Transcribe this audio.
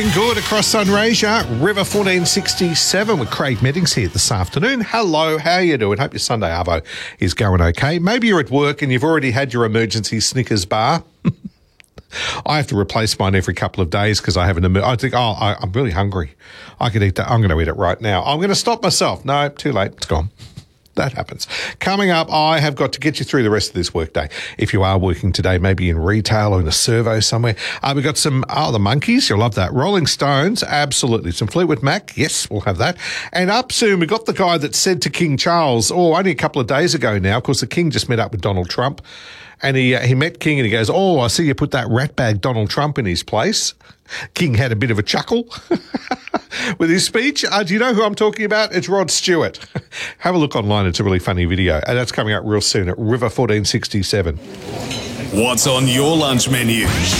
Feeling good across Sunraysia, River 1467 with Craig Meddings here this afternoon. Hello, how you doing? Hope your Sunday arvo is going okay. Maybe you're at work and you've already had your emergency Snickers bar. I have to replace mine every couple of days because I have I think, I'm really hungry. I could eat that. I'm going to eat it right now. I'm going to stop myself. No, too late. It's gone. That happens. Coming up, I have got to get you through the rest of this workday. If you are working today, maybe in retail or in a servo somewhere. We've got some, the Monkees, you'll love that. Rolling Stones, absolutely. Some Fleetwood Mac, yes, we'll have that. And up soon, we've got the guy that said to King Charles, only a couple of days ago now, of course, the King just met up with Donald Trump. And he met King and he goes, I see you put that ratbag Donald Trump in his place. King had a bit of a chuckle with his speech. Do you know who I'm talking about? It's Rod Stewart. Have a look online. It's a really funny video. And that's coming up real soon at River 1467. What's on your lunch menu?